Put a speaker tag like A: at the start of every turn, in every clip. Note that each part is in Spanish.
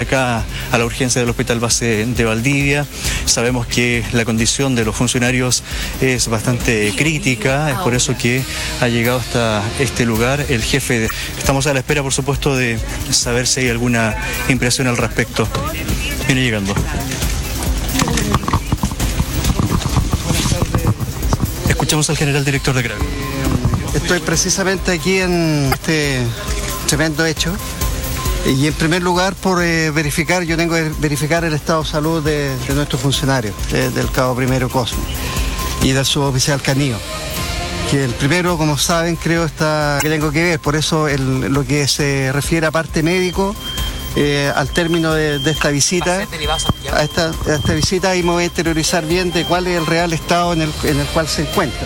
A: acá a la urgencia del Hospital Base de Valdivia. Sabemos que la condición de los funcionarios es bastante crítica, es por eso que ha llegado hasta este lugar el jefe. Estamos a la espera, por supuesto, de saber si hay alguna impresión al respecto. Viene llegando. Escuchamos al general director de Carabineros.
B: Estoy precisamente aquí en este tremendo hecho y en primer lugar por verificar, yo tengo que verificar el estado de salud de nuestros funcionarios, del cabo primero Cosmo y del suboficial Canillo, que el primero, como saben, creo está que tengo que ver, por eso lo que se refiere a parte médico, al término de esta visita, a esta visita, ahí me voy a interiorizar bien de cuál es el real estado en el cual se encuentra.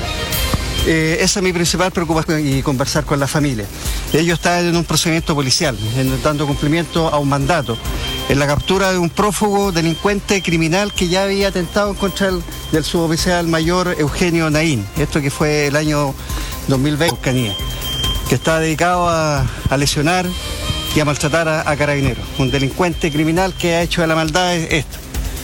B: Esa es mi principal preocupación y conversar con la familia. Ellos están en un procedimiento policial, dando cumplimiento a un mandato, en la captura de un prófugo delincuente criminal que ya había atentado en contra del suboficial mayor Eugenio Naín, esto que fue el año 2020, que está dedicado a lesionar y a maltratar a carabineros, un delincuente criminal que ha hecho de la maldad esto.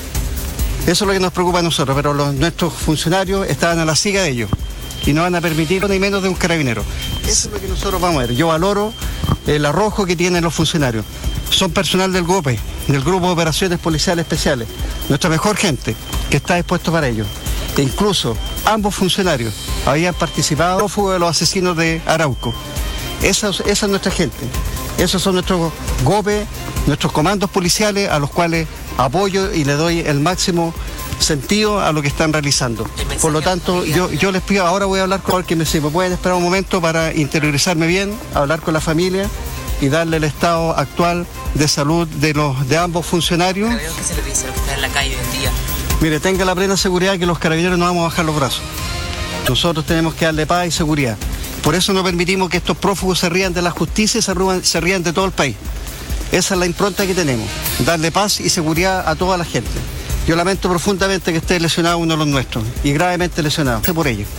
B: Eso es lo que nos preocupa a nosotros, pero nuestros funcionarios estaban a la siga de ellos y no van a permitir ni menos de un carabinero. Eso es lo que nosotros vamos a ver. Yo valoro el arrojo que tienen los funcionarios. Son personal del GOPE, del Grupo de Operaciones Policiales Especiales, nuestra mejor gente que está dispuesto para ello. E incluso ambos funcionarios habían participado en el prófugo de los asesinos de Arauco. Esa es nuestra gente. Esos son nuestros GOPE, nuestros comandos policiales a los cuales apoyo y le doy el máximo sentido a lo que están realizando. Por lo tanto, yo les pido, ahora voy a hablar con alguien, si me pueden esperar un momento para interiorizarme bien, hablar con la familia y darle el estado actual de salud de ambos funcionarios.
C: ¿Qué se le dice a los que están en la calle hoy en día?
B: Mire, tenga la plena seguridad que los carabineros no vamos a bajar los brazos. Nosotros tenemos que darle paz y seguridad. Por eso no permitimos que estos prófugos se rían de la justicia y se rían de todo el país. Esa es la impronta que tenemos, darle paz y seguridad a toda la gente. Yo lamento profundamente que esté lesionado uno de los nuestros y gravemente lesionado. Por ello,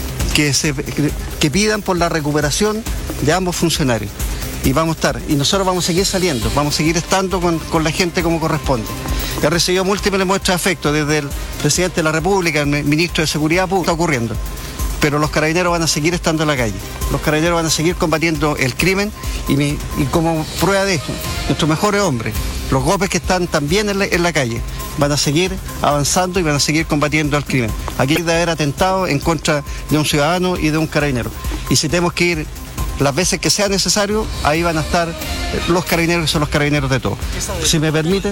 B: que pidan por la recuperación de ambos funcionarios. Y vamos a estar, y nosotros vamos a seguir saliendo, vamos a seguir estando con la gente como corresponde. He recibido múltiples muestras de afecto desde el presidente de la República, el ministro de Seguridad Pública, está ocurriendo. Pero los carabineros van a seguir estando en la calle. Los carabineros van a seguir combatiendo el crimen y como prueba de esto, nuestros mejores hombres, los GOPEs que están también en la calle, van a seguir avanzando y van a seguir combatiendo el crimen. Aquí hay de haber atentado en contra de un ciudadano y de un carabinero. Y si tenemos que ir las veces que sea necesario, ahí van a estar los carabineros, que son los carabineros de todos. Si me permiten,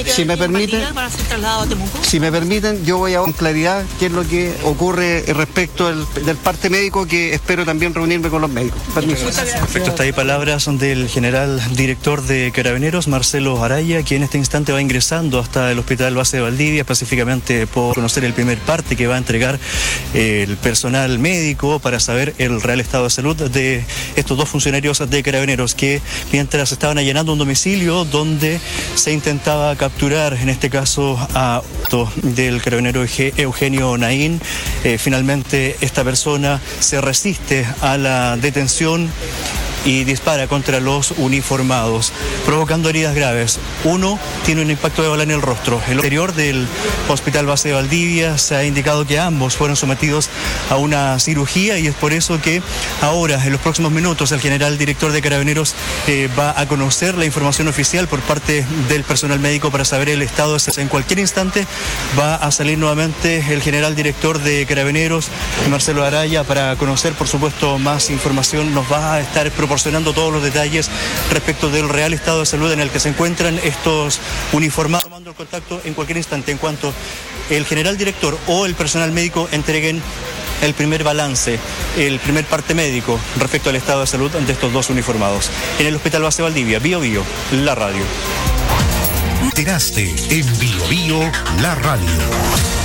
B: yo voy a dar con claridad qué es lo que ocurre respecto del parte médico, que espero también reunirme con los médicos. Permiso.
A: Perfecto, está ahí palabras del general director de Carabineros, Marcelo Araya, quien en este instante va ingresando hasta el Hospital Base de Valdivia, específicamente por conocer el primer parte que va a entregar el personal médico para saber el real estado de salud de estos dos funcionarios de Carabineros que mientras estaban allanando un domicilio donde se intentaba capturar, en este caso, a del carabinero Eugenio Naín, finalmente esta persona se resiste a la detención y dispara contra los uniformados, provocando heridas graves. Uno tiene un impacto de bala en el rostro. En el interior del Hospital Base de Valdivia se ha indicado que ambos fueron sometidos a una cirugía y es por eso que ahora, en los próximos minutos, el general director de Carabineros va a conocer la información oficial por parte del personal médico para saber el estado de salud. En cualquier instante va a salir nuevamente el general director de Carabineros, Marcelo Araya, para conocer, por supuesto, más información. Nos va a estar proporcionando todos los detalles respecto del real estado de salud en el que se encuentran estos uniformados, tomando el contacto en cualquier instante en cuanto el general director o el personal médico entreguen el primer balance, el primer parte médico respecto al estado de salud de estos dos uniformados. En el Hospital Base Valdivia, Bio Bio, la radio.
D: Enteraste en Bio Bio, la radio.